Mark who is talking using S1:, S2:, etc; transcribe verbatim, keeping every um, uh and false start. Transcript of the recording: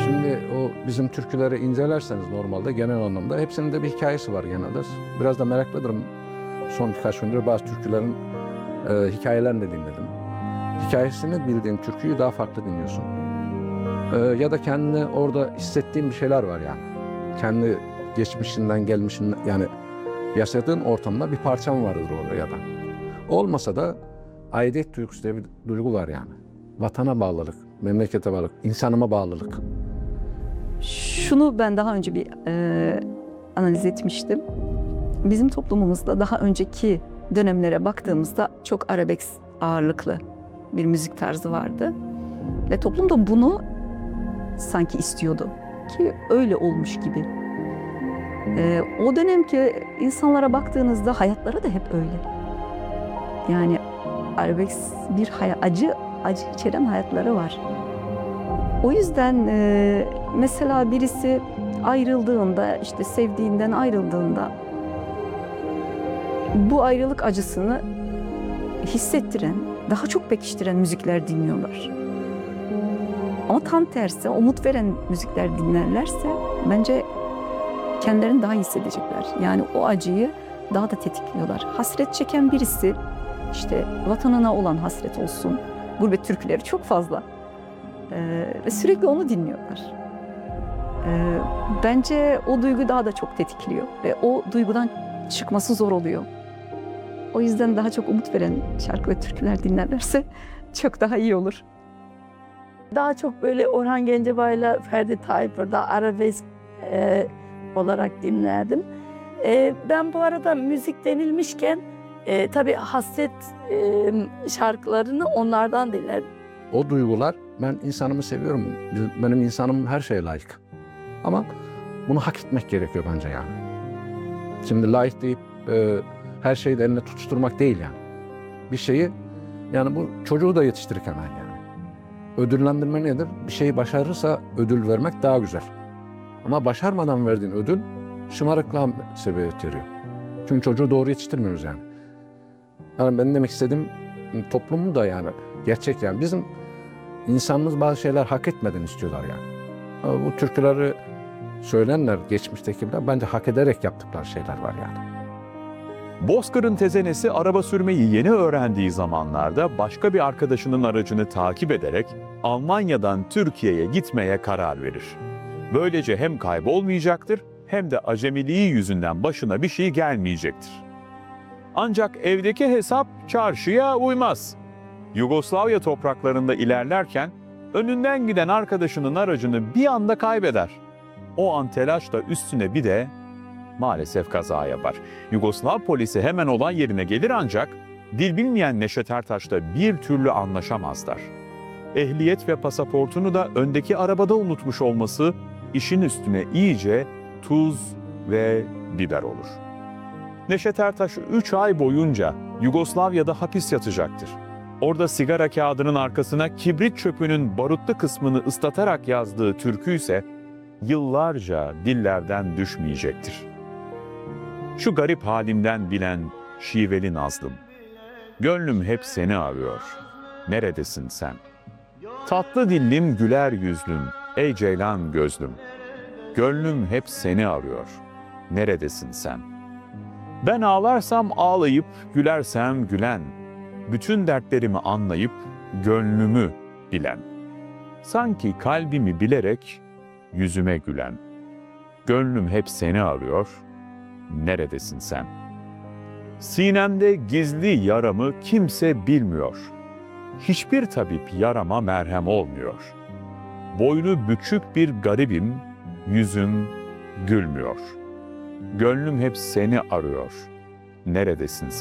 S1: Şimdi o bizim türküleri incelerseniz normalde genel anlamda hepsinin de bir hikayesi var genelde. Biraz da meraklıdırım. Son birkaç gündür bazı türkülerin e, hikayelerini de dinledim. Hikayesini bildiğin türküyü daha farklı dinliyorsun. E, ya da kendini orada hissettiğin bir şeyler var yani. Kendi geçmişinden gelmişinden yani yaşadığın ortamda bir parçam vardır orada ya da. Olmasa da aidiyet duygusu diye bir duygu var yani. Vatana bağlılık, memlekete bağlılık, insanıma bağlılık.
S2: Şunu ben daha önce bir e, analiz etmiştim. Bizim toplumumuzda daha önceki dönemlere baktığımızda çok arabesk ağırlıklı bir müzik tarzı vardı. Ve toplum da bunu sanki istiyordu ki öyle olmuş gibi. E, o dönemki insanlara baktığınızda hayatları da hep öyle. Yani arabesk bir hayat, acı acı içeren hayatları var. O yüzden e, mesela birisi ayrıldığında, işte sevdiğinden ayrıldığında bu ayrılık acısını hissettiren, daha çok pekiştiren müzikler dinliyorlar. Ama tam tersi, umut veren müzikler dinlerlerse bence kendilerini daha iyi hissedecekler. Yani o acıyı daha da tetikliyorlar. Hasret çeken birisi, işte vatanına olan hasret olsun, gurbet türküleri çok fazla. Ee, ve sürekli onu dinliyorlar. Ee, bence o duygu daha da çok tetikliyor ve o duygudan çıkması zor oluyor. O yüzden daha çok umut veren şarkı ve türküler dinlerlerse çok daha iyi olur.
S3: Daha çok böyle Orhan Gencebay'la Ferdi Tayfur'da arabesk e, olarak dinlerdim. E, ben bu arada müzik denilmişken e, tabii hasret e, şarkılarını onlardan dinlerim.
S1: O duygular, ben insanımı seviyorum. Benim insanım her şeye layık. Ama bunu hak etmek gerekiyor bence yani. Şimdi layık deyip e, her şeyi de eline tutuşturmak değil yani. Bir şeyi, yani bu çocuğu da yetiştirirken yani. Ödüllendirme nedir? Bir şeyi başarırsa ödül vermek daha güzel. Ama başarmadan verdiğin ödül şımarıklığa sebebiyet veriyor. Çünkü çocuğu doğru yetiştirmiyoruz yani. Yani benim demek istediğim toplumu da yani gerçek yani. Bizim insanımız bazı şeyler hak etmeden istiyorlar yani. Ama bu türküleri söyleyenler, geçmiştekiler bence hak ederek yaptıkları şeyler var yani.
S4: Bozkır'ın tezenesi araba sürmeyi yeni öğrendiği zamanlarda başka bir arkadaşının aracını takip ederek Almanya'dan Türkiye'ye gitmeye karar verir. Böylece hem kaybolmayacaktır hem de acemiliği yüzünden başına bir şey gelmeyecektir. Ancak evdeki hesap çarşıya uymaz. Yugoslavya topraklarında ilerlerken önünden giden arkadaşının aracını bir anda kaybeder. O an telaşla üstüne bir de maalesef kaza yapar. Yugoslav polisi hemen olay yerine gelir ancak dil bilmeyen Neşet Ertaş'la bir türlü anlaşamazlar. Ehliyet ve pasaportunu da öndeki arabada unutmuş olması işin üstüne iyice tuz ve biber olur. Neşet Ertaş üç ay boyunca Yugoslavya'da hapis yatacaktır. Orada sigara kağıdının arkasına kibrit çöpünün barutlu kısmını ıslatarak yazdığı türkü ise yıllarca dillerden düşmeyecektir. Şu garip halimden bilen şiveli nazlım, gönlüm hep seni arıyor, neredesin sen? Tatlı dillim güler yüzlüm, ey ceylan gözlüm, gönlüm hep seni arıyor, neredesin sen? Ben ağlarsam ağlayıp, gülersem gülen, bütün dertlerimi anlayıp, gönlümü bilen, sanki kalbimi bilerek yüzüme gülen, gönlüm hep seni arıyor, neredesin sen? Sinemde gizli yaramı kimse bilmiyor. Hiçbir tabip yarama merhem olmuyor. Boynu bükük bir garibim, yüzüm gülmüyor. Gönlüm hep seni arıyor. Neredesin sen?